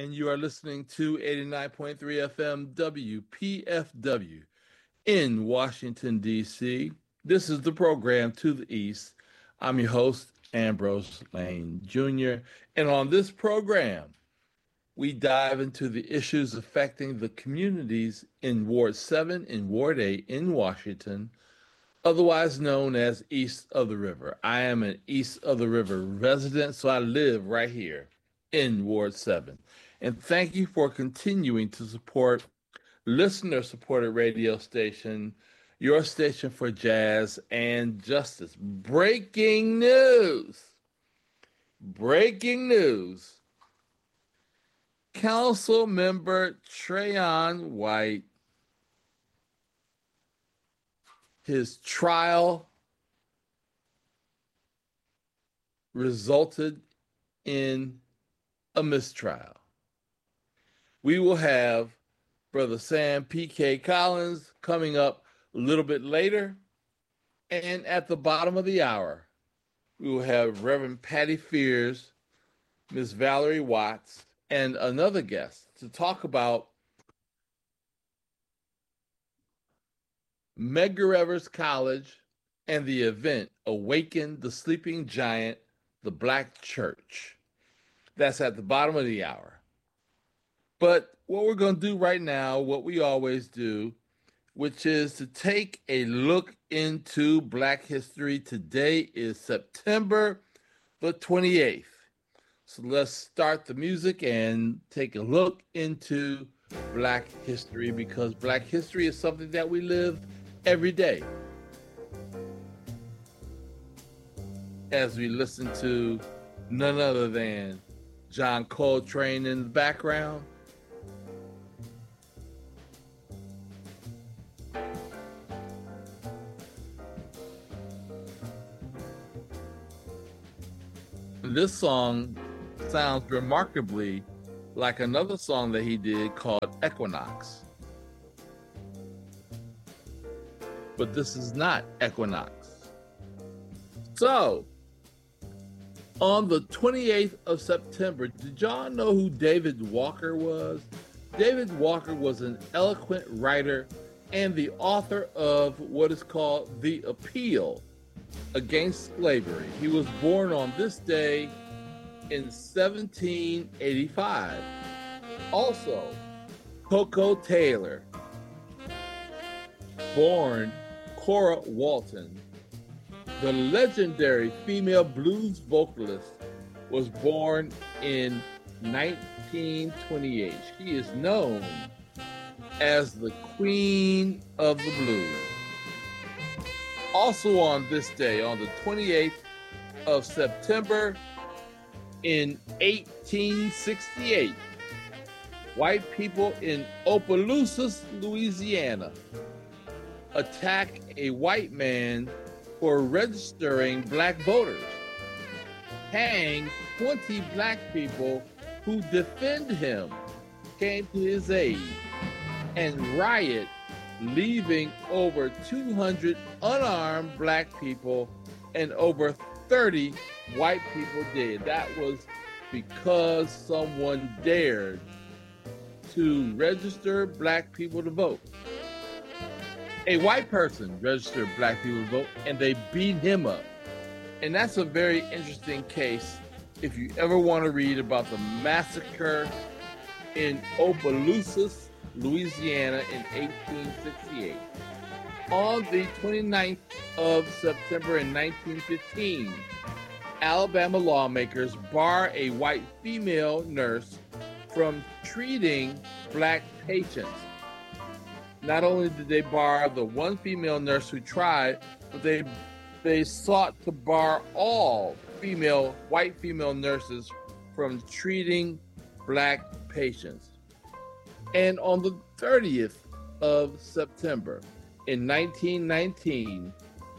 and you are listening to 89.3 FM WPFW in Washington, D.C. This is the program To the East. I'm your host, Ambrose Lane Jr., and on this program, we dive into the issues affecting the communities in Ward 7 and Ward 8 in Washington, otherwise known as East of the River. I am an East of the River resident, so I live right here in Ward 7. And thank you for continuing to support listener-supported radio station, your station for jazz and justice. Breaking news. Breaking news. Council member Trayon White, his trial resulted in a mistrial. We will have Brother Sam P.K. Collins coming up a little bit later. And at the bottom of the hour, we will have Reverend Patty Fears, Miss Valerie Watts, and another guest to talk about Medgar Evers College and the event Awaken the Sleeping Giant, the Black Church. That's at the bottom of the hour. But what we're going to do right now, what we always do, which is to take a look into Black history. Today is September the 28th. So let's start the music and take a look into Black history, because Black history is something that we live every day. As we listen to none other than John Coltrane in the background. This song sounds remarkably like another song that he did called Equinox. But this is not Equinox. So, on the 28th of September, did y'all know who David Walker was? David Walker was an eloquent writer and the author of what is called The Appeal Against Slavery. He was born on this day in 1785. Also, Coco Taylor, born Cora Walton, the legendary female blues vocalist, was born in 1928. She is known as the Queen of the Blues. Also on this day, on the 28th of September in 1868, white people in Opelousas, Louisiana, attack a white man for registering black voters, hang 20 black people who defend him, came to his aid, and riot, leaving over 200 unarmed black people and over 30 white people dead. That was because someone dared to register black people to vote. A white person registered black people to vote, and they beat him up. And that's a very interesting case if you ever want to read about the massacre in Opelousas, Louisiana in 1868. On the 29th of September in 1915, Alabama lawmakers bar a white female nurse from treating black patients. Not only did they bar the one female nurse who tried, but they sought to bar all white female nurses from treating black patients. And on the 30th of September in 1919,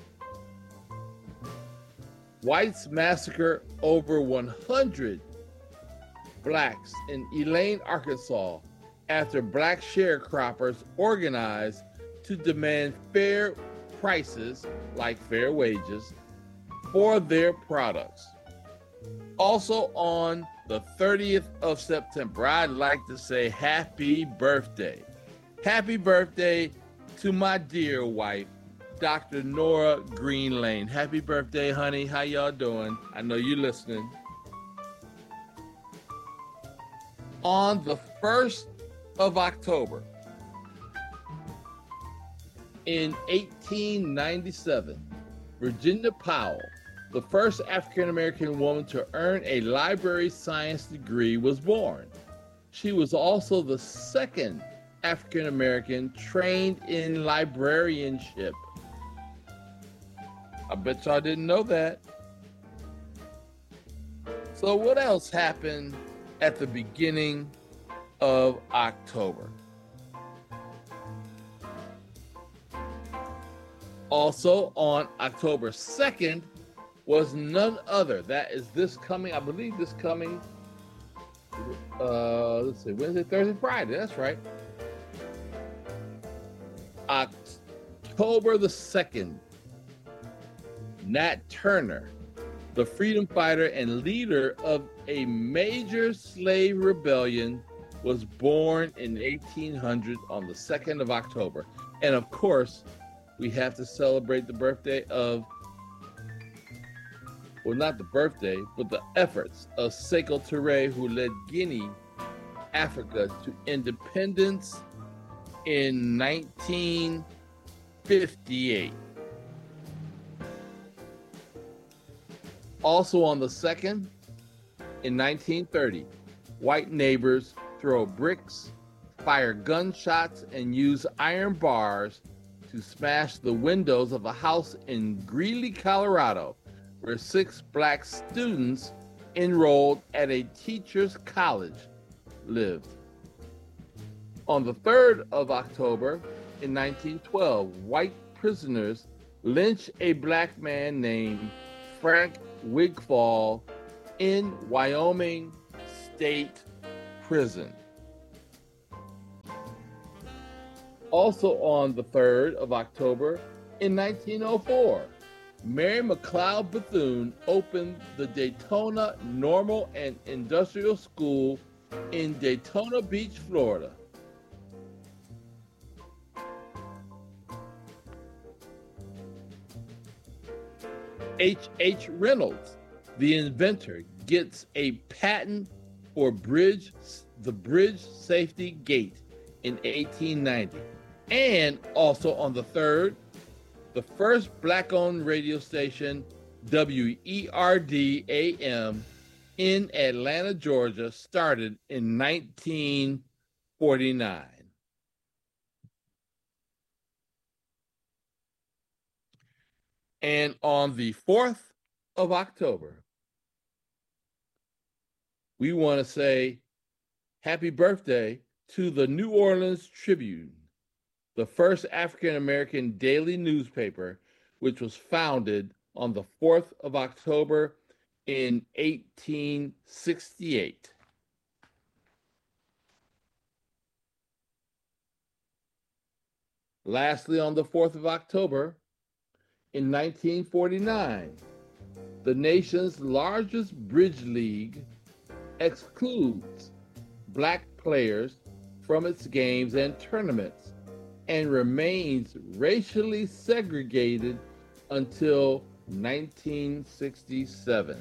whites massacre over 100 blacks in Elaine, Arkansas, after black sharecroppers organized to demand fair prices, like fair wages, for their products. Also on the 30th of September, I'd like to say happy birthday. Happy birthday to my dear wife, Dr. Nora Green Lane. Happy birthday, honey. How y'all doing? I know you're listening. On the 1st of October, in 1897, Virginia Powell, the first African-American woman to earn a library science degree, was born. She was also the second African-American trained in librarianship. I bet y'all didn't know that. So what else happened at the beginning of October? Also on October 2nd was none other. That is this coming, I believe this coming, let's see, Wednesday, Thursday, Friday. That's right. October the 2nd, Nat Turner, the freedom fighter and leader of a major slave rebellion, was born in 1800 on the 2nd of October. And of course, we have to celebrate the birthday of, well, not the birthday, but the efforts of Sekou Touré, who led Guinea, Africa, to independence in 1958. Also on the 2nd, in 1930, white neighbors throw bricks, fire gunshots, and use iron bars to smash the windows of a house in Greeley, Colorado, where 6 black students enrolled at a teacher's college lived. On the 3rd of October in 1912, white prisoners lynched a black man named Frank Wigfall in Wyoming State Prison. Also on the 3rd of October in 1904, Mary McLeod Bethune opened the Daytona Normal and Industrial School in Daytona Beach, Florida. H. Reynolds, the inventor, gets a patent for the bridge safety gate in 1890. And also on the 3rd, the first black-owned radio station, WERD-AM, in Atlanta, Georgia, started in 1949. And on the 4th of October, we want to say happy birthday to the New Orleans Tribune, the first African-American daily newspaper, which was founded on the 4th of October in 1868. Lastly, on the 4th of October, in 1949, the nation's largest bridge league excludes black players from its games and tournaments and remains racially segregated until 1967.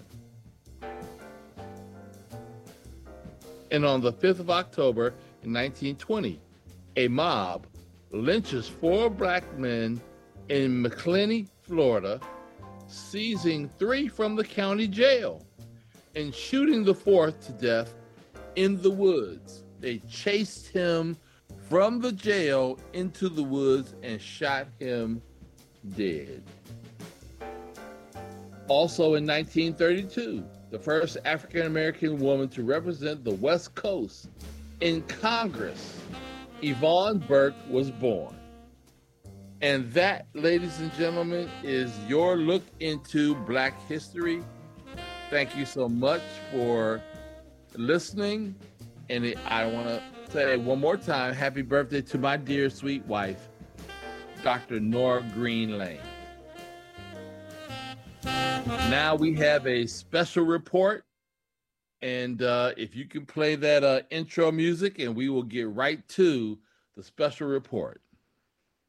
And on the 5th of October in 1920, a mob lynches 4 black men in McClenny, Florida, seizing 3 from the county jail and shooting the 4th to death in the woods. They chased him from the jail into the woods and shot him dead. Also in 1932, the first African-American woman to represent the West Coast in Congress, Yvonne Burke, was born. And that, ladies and gentlemen, is your look into Black history. Thank you so much for listening. And I want to say one more time, happy birthday to my dear sweet wife, Dr. Nora Green Lane. Now we have a special report And if you can play that intro music, and we will get right to the special report.